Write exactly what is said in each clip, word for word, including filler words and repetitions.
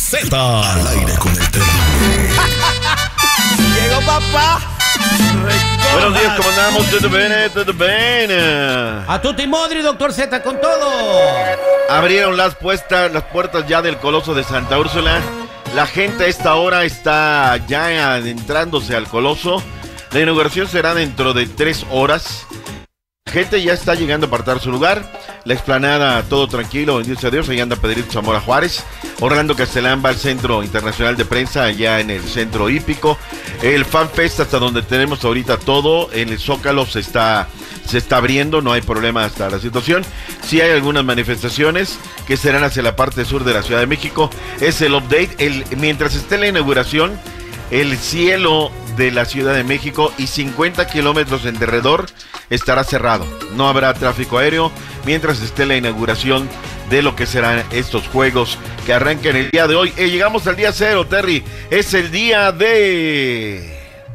Z. Al aire con el Terry. Llegó papá. Buenos días, ¿cómo andamos? ¿Todo bien? ¿Todo bien? A tutti modri, doctor Z, con todo. Abrieron las, puestas, las puertas ya del Coloso de Santa Úrsula. La gente a esta hora está ya adentrándose al Coloso. La inauguración será dentro de tres horas. La gente ya está llegando a apartar su lugar. La explanada, todo tranquilo, bendito sea Dios. Ahí anda Pedrito Zamora Juárez. Orlando Castellán va al Centro Internacional de Prensa, allá en el Centro Hípico. El FanFest, hasta donde tenemos ahorita todo. En el Zócalo se está, se está abriendo, no hay problema hasta la situación. Sí hay algunas manifestaciones que serán hacia la parte sur de la Ciudad de México. Es el update. El, mientras esté la inauguración, el cielo de la Ciudad de México y cincuenta kilómetros en derredor estará cerrado. No habrá tráfico aéreo mientras esté la inauguración de lo que serán estos juegos que arrancan el día de hoy. Eh, llegamos al día cero, Terry. Es el día de...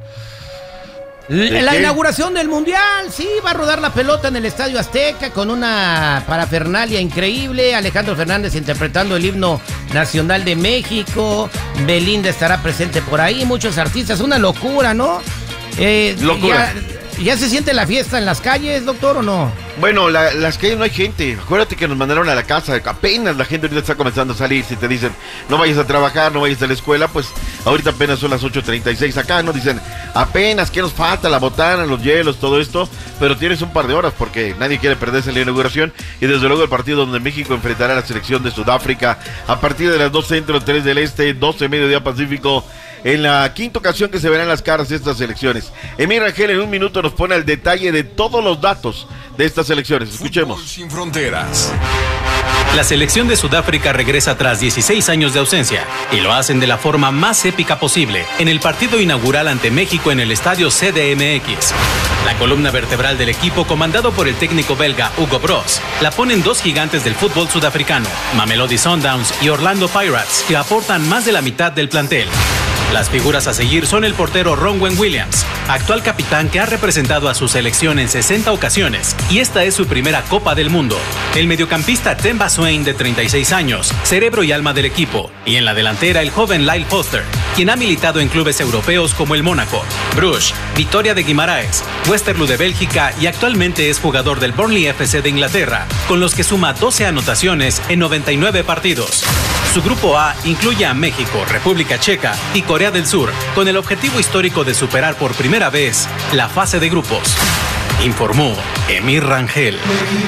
¿De la qué? Inauguración del Mundial, sí, va a rodar la pelota en el Estadio Azteca con una parafernalia increíble. Alejandro Fernández interpretando el himno nacional de México. Belinda estará presente por ahí, muchos artistas, una locura, ¿no? Eh, locura. Ya, ¿Ya se siente la fiesta en las calles, doctor, o no? Bueno, la, las calles no hay gente. Acuérdate que nos mandaron a la casa. Apenas la gente ahorita está comenzando a salir. Si te dicen, no vayas a trabajar, no vayas a la escuela, pues ahorita apenas son las ocho treinta y seis acá, ¿no? Dicen, apenas, ¿qué nos falta? La botana, los hielos, todo esto. Pero tienes un par de horas porque nadie quiere perderse la inauguración. Y desde luego el partido donde México enfrentará a la selección de Sudáfrica a partir de las dos centro, tres del este, doce mediodía pacífico. En la quinta ocasión que se verán las caras de estas elecciones. Emir Rangel en un minuto nos pone el detalle de todos los datos de estas elecciones. Escuchemos. Fútbol sin fronteras. La selección de Sudáfrica regresa tras dieciséis años de ausencia y lo hacen de la forma más épica posible en el partido inaugural ante México en el estadio C D M X. La columna vertebral del equipo, comandado por el técnico belga Hugo Broos, la ponen dos gigantes del fútbol sudafricano, Mamelodi Sundowns y Orlando Pirates, que aportan más de la mitad del plantel. Las figuras a seguir son el portero Ronwen Williams, actual capitán que ha representado a su selección en sesenta ocasiones y esta es su primera Copa del Mundo. El mediocampista Themba Swain, de treinta y seis años, cerebro y alma del equipo. Y en la delantera el joven Lyle Foster, quien ha militado en clubes europeos como el Mónaco, Bruges, Vitoria de Guimaraes, Westerlo de Bélgica y actualmente es jugador del Burnley F C de Inglaterra, con los que suma doce anotaciones en noventa y nueve partidos. Su grupo A incluye a México, República Checa y Corea del Sur, con el objetivo histórico de superar por primera vez la fase de grupos. Informó Emir Rangel.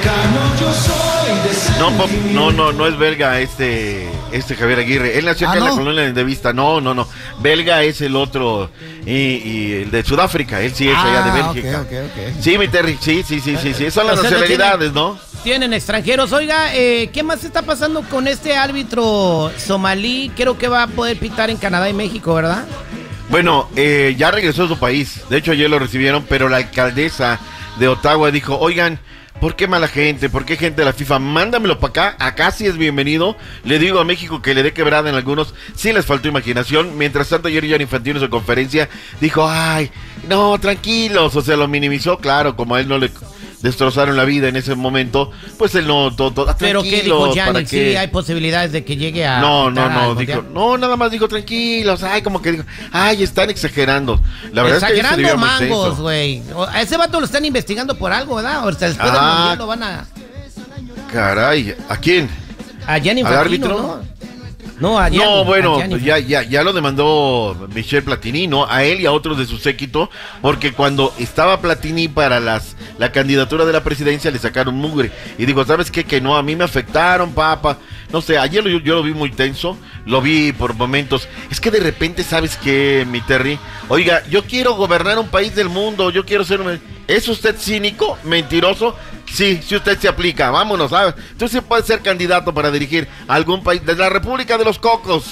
No, Pop, no, no, no es belga este, este Javier Aguirre. Él nació acá ah, en no. la colonia de Vista. No, no, no. Belga es el otro y, y el de Sudáfrica. Él sí es ah, allá de Bélgica. Okay, okay, okay. Sí, mi Terry, sí, sí, sí, sí, sí. Son las nacionalidades, ¿no? Tienen extranjeros. Oiga, eh, ¿qué más está pasando con este árbitro somalí? Creo que va a poder pitar en Canadá y México, ¿verdad? Bueno, eh, ya regresó a su país. De hecho, ayer lo recibieron, pero la alcaldesa de Ottawa dijo, oigan, ¿por qué mala gente? ¿Por qué gente de la FIFA? Mándamelo para acá, acá sí es bienvenido. Le digo a México que le dé quebrada en algunos, sí les faltó imaginación. Mientras tanto, ayer Gianni Infantino en su conferencia dijo, ay, no, tranquilos, o sea, lo minimizó, claro, como a él no le destrozaron la vida en ese momento, pues él no, todo, todo pero qué dijo Gianni, sí que... hay posibilidades de que llegue a no, no, no, dijo, no, nada más dijo tranquilos, ay, como que dijo, ay, están exagerando, la verdad exagerando es que mangos, güey, a ese vato lo están investigando por algo, ¿verdad? O sea, después ah, del mundial lo van a caray, ¿a quién? A Gianni Infantino, ¿al árbitro? ¿no? No, a Gianni, no, bueno, a ya, ya, ya lo demandó Michel Platini, ¿no? A él y a otros de su séquito, porque cuando estaba Platini para las la candidatura de la presidencia le sacaron mugre. Y digo, ¿sabes qué? Que no, a mí me afectaron, papá. No sé, ayer yo, yo lo vi muy tenso, lo vi por momentos. Es que de repente, ¿sabes qué, mi Terry? Oiga, yo quiero gobernar un país del mundo, yo quiero ser un... ¿Es usted cínico, mentiroso? Sí, si usted se aplica, vámonos, ¿sabes? Tú sí puedes ser candidato para dirigir algún país, de la República de los Cocos,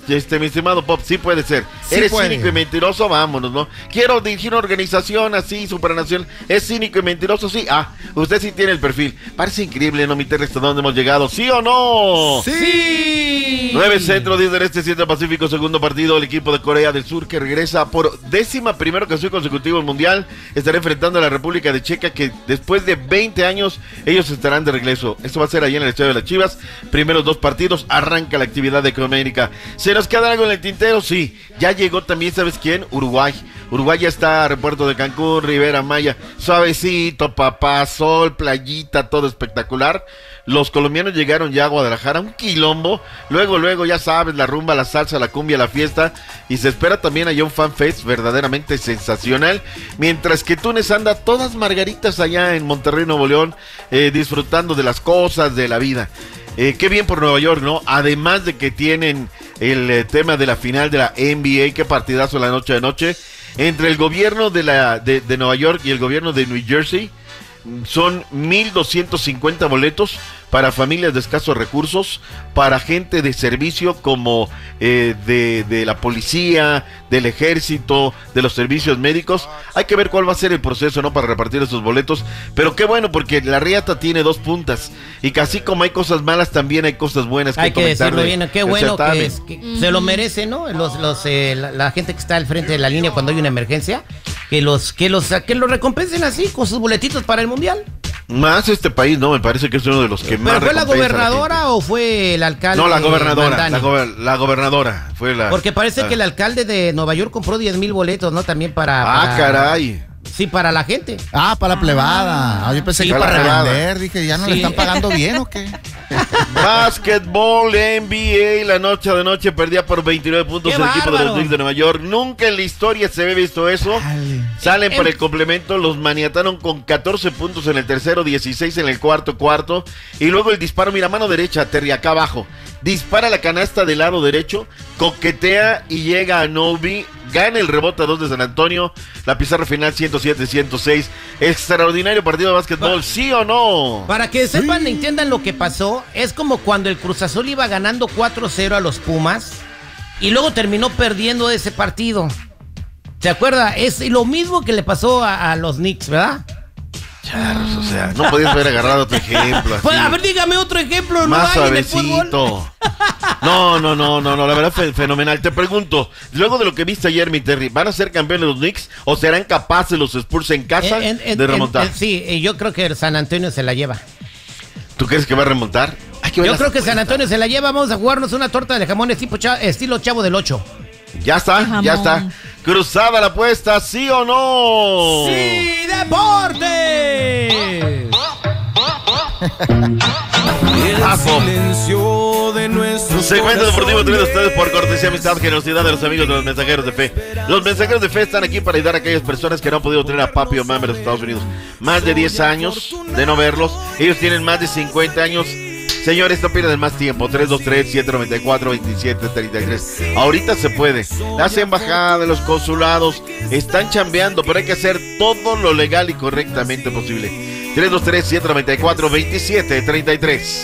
este, mi estimado Pop, sí puede ser. Sí Eres puede. cínico y mentiroso, vámonos, ¿no? Quiero dirigir una organización así, supranacional. ¿Es cínico y mentiroso? Sí. Ah, usted sí tiene el perfil. Parece increíble, ¿no, mi Terry, hasta dónde hemos llegado? ¿Sí o no? ¡Sí! nueve centro, diez del este, siete pacífico, segundo partido. El equipo de Corea del Sur que regresa por décima primera ocasión consecutiva al Mundial. Estará enfrentando a la República de Checa, que después de veinte años ellos estarán de regreso. Esto va a ser allá en el estadio de las Chivas. Primeros dos partidos, arranca la actividad de Copa América. ¿Se nos queda algo en el tintero? Sí. Ya llegó también, ¿sabes quién? Uruguay. Uruguay ya está, aeropuerto de Cancún, Rivera Maya, suavecito, papá, sol, playita, todo espectacular. Los colombianos llegaron ya a Guadalajara, un quilombo, luego, luego, ya sabes, la rumba, la salsa, la cumbia, la fiesta, y se espera también allá un fanfest verdaderamente sensacional, mientras que Túnez anda todas margaritas allá en Monterrey, Nuevo León, eh, disfrutando de las cosas, de la vida. Eh, qué bien por Nueva York, ¿no? Además de que tienen el eh, tema de la final de la N B A, qué partidazo la noche de noche, entre el gobierno de, la, de, de Nueva York y el gobierno de New Jersey. Son mil doscientos cincuenta boletos para familias de escasos recursos, para gente de servicio como eh, de, de la policía, del ejército, de los servicios médicos. Hay que ver cuál va a ser el proceso, ¿no?, para repartir esos boletos. Pero qué bueno, porque la riata tiene dos puntas. Y casi como hay cosas malas, también hay cosas buenas que hay que comentar decirlo de- bien, qué del bueno que, certamen. es, que se lo merece, ¿no? Los, los, eh, la, la gente que está al frente de la línea cuando hay una emergencia, que los, que los, que los recompensen así con sus boletitos para el mundial. Más este país, ¿no? Me parece que es uno de los que más ¿Pero fue la recompensa a la gobernadora gente. o fue el alcalde? No, la gobernadora, Mandani? la, gober- la gobernadora fue la... Porque parece la- que el alcalde de Nueva York compró diez mil boletos, ¿no? También para... Ah, para- caray. Sí, para la gente. Ah, para la plebada. Ah, yo pensé Sí, que para para la revender. Dije, ¿ya no le Sí. están pagando bien o qué? Básquetbol, N B A, la noche de noche perdía por veintinueve puntos ¡Qué el equipo de bárbaro! los Knicks de Nueva York. Nunca en la historia se había visto eso. Dale. Salen Em- por el complemento, los maniataron con catorce puntos en el tercero, dieciséis en el cuarto cuarto. Y luego el disparo, mira, mano derecha, Terry, acá abajo. Dispara la canasta del lado derecho, coquetea y llega a Novi. Gana el rebote a dos de San Antonio. La pizarra final ciento siete a ciento seis. Extraordinario partido de básquetbol, ¿sí o no? Para que sepan, entiendan lo que pasó, es como cuando el Cruz Azul iba ganando cuatro cero a los Pumas y luego terminó perdiendo ese partido. ¿Se acuerda? Es lo mismo que le pasó a, a los Knicks, ¿verdad? Charros, o sea, no podías haber agarrado otro ejemplo. Pues, así. a ver, dígame otro ejemplo, ¿no Más hay en el fútbol? suavecito. No, no, no, no, no, la verdad fue fenomenal. Te pregunto, luego de lo que viste ayer, mi Terry, ¿van a ser campeones los Knicks o serán capaces los Spurs en casa En- en- de en- remontar? en- sí, eh, yo creo que el San Antonio se la lleva. ¿Tú crees que va a remontar? Hay que ver Yo las creo que San apuestas. Antonio se la lleva. Vamos a jugarnos una torta de jamón estilo, cha- estilo Chavo del Ocho. Ya está, Jamón. ya está. Cruzada la apuesta, ¿sí o no? ¡Sí, deporte! Paso. Silencio de nuestros Segmento deportivo traído a ustedes por corazones. cortesía, amistad, generosidad de los amigos de los mensajeros de fe. Los mensajeros de fe están aquí para ayudar a aquellas personas que no han podido tener a papi o mami en los Estados Unidos. Más de diez años de no verlos. Ellos tienen más de cincuenta años. Señores, no pierdan más tiempo. tres dos tres, siete nueve cuatro, dos siete tres tres. Ahorita se puede. Las embajadas, los consulados están chambeando, pero hay que hacer todo lo legal y correctamente posible. tres dos tres, siete nueve cuatro, dos siete tres tres.